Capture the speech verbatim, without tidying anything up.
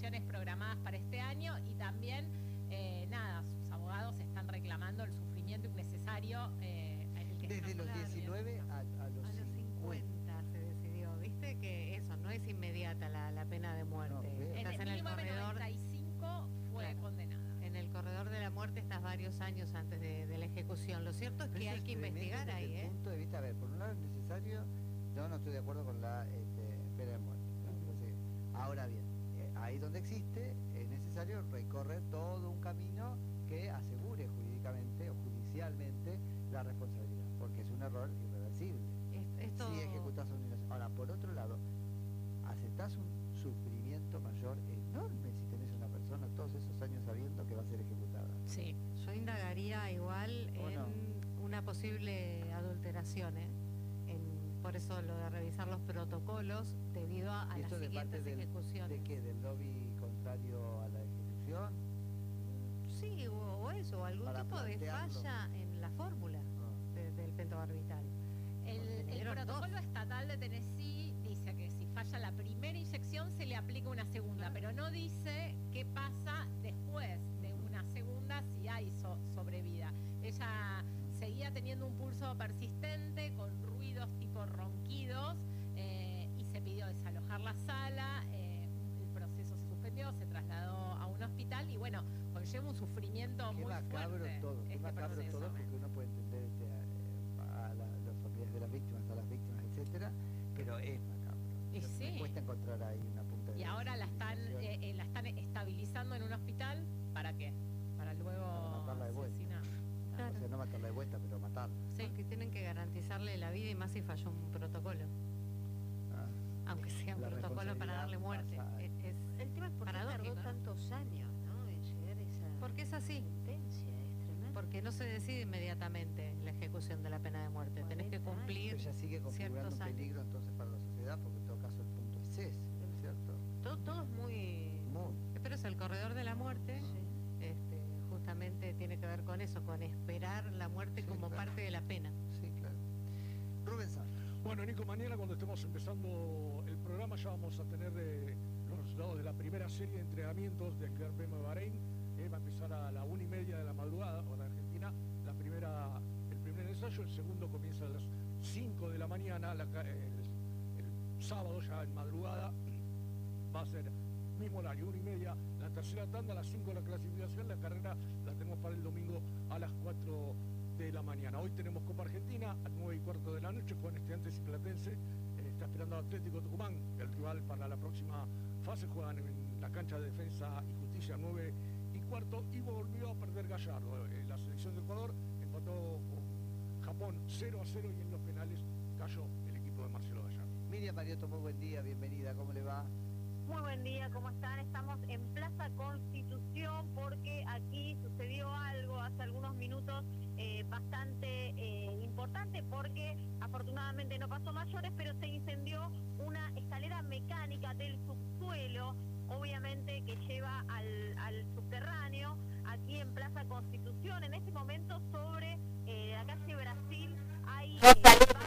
elecciones programadas para este año y también, eh, nada, sus abogados están reclamando el sufrimiento innecesario. Eh, el que Desde los diecinueve a, a los a los cincuenta se decidió, viste que eso, no es inmediata la, la pena de muerte. No, en estás el, en el mínimo corredor, noventa y cinco fue claro, condenada. En el corredor de la muerte estás varios años antes de, de la ejecución. Lo cierto es Pero que eso hay es que tremendo investigar desde ahí, el ¿eh? punto de vista, a ver, por un lado es necesario, yo no estoy de acuerdo con la este, pena de muerte. ¿No? Uh-huh. Entonces, ahora bien, eh, ahí donde existe, es necesario recorrer todo un camino que asegure jurídicamente o judicialmente la responsabilidad, porque es un error irreversible. Es- Esto... Si ejecutas un inocente. Ahora, por otro lado, aceptás un sufrimiento mayor enorme si tenés una persona todos esos años sabiendo que va a ser ejecutada. Sí. Yo indagaría igual ¿O en no? una posible adulteración, ¿eh? En, por eso lo de revisar los protocolos debido a, a ¿Y las esto de parte siguientes del, ejecuciones. de qué? ¿Del lobby contrario a la ejecución? Sí, o, o eso, o algún Para tipo de plantearlo. falla en la fórmula No. de- del pentobarbital. El, Porque el dieron protocolo dos. estatal de Tennessee dice que si falla la primera inyección se le aplica una segunda, Claro. pero no dice qué pasa después de una segunda si hay so- sobrevida. Ella seguía teniendo un pulso persistente con ruidos tipo ronquidos eh, y se pidió desalojar la sala. Eh, el proceso se suspendió, se trasladó a un hospital y bueno, conlleva un sufrimiento Qué muy macabro fuerte. todo, qué este macabro proceso. todo, porque uno puede entender este, a, a la, los familiares de las víctimas, a las víctimas, etcétera, pero es macabro. Y Me sí. cuesta encontrar ahí una punta de Y ahora la están, civilización. eh, eh, la están estabilizando en un hospital. ¿Para qué? Para luego Para matarla de vuelta. asesinar. Claro. O sea, no matarla de vuelta, pero matarla. Sí. Porque tienen que garantizarle la vida y más si falló un protocolo. Ah. Aunque sea un La protocolo para darle muerte. responsabilidad Es, es El tema es por qué paradójico, tardó ¿no? tantos años, ¿no? En llegar a esa Porque es así. sentencia, es tremendo. Porque no se decide inmediatamente la ejecución de la pena de muerte. Tenés que cuarenta años. cumplir. Pero ya sigue configurando un ciertos años. peligro entonces para la sociedad, porque en todo caso el punto es ese, ¿no es cierto? Todo, todo es muy... Muy. Pero es el corredor de la muerte. Sí. Este, justamente tiene que ver con eso, con esperar la muerte Sí, como claro. parte de la pena. Sí, claro. Rubén Sáenz. Bueno, Nico, mañana cuando estemos empezando el programa ya vamos a tener eh, los resultados de la primera serie de entrenamientos del Gran Premio de Bahrein. Eh, va a empezar a la una y media de la madrugada, hora Argentina, la primera, el primer ensayo, el segundo comienza a las cinco de la mañana, la, el, el sábado ya en madrugada va a ser mismo horario, una y media, la tercera tanda a las cinco de la clasificación, la carrera la tenemos para el domingo a las cuatro de la mañana. Hoy tenemos Copa Argentina a nueve y cuarto de la noche, Juan Estudiantes y Platense, eh, está esperando a Atlético Tucumán, el rival para la próxima fase, juegan en la cancha de Defensa y Justicia nueve y cuarto, y volvió a perder Gallardo. Eh, la selección de Ecuador empató con Japón cero a cero y en los penales cayó el equipo de Marcelo Gallardo. Miriam Mariotto, muy buen día, bienvenida, ¿cómo le va? Muy buen día, ¿cómo están? Estamos en Plaza Constitución porque aquí sucedió algo hace algunos minutos eh, bastante eh, importante porque afortunadamente no pasó mayores, pero se incendió una escalera mecánica del subsuelo, obviamente que lleva al, al subterráneo, aquí en Plaza Constitución. En este momento sobre eh, la calle Brasil hay... Eh,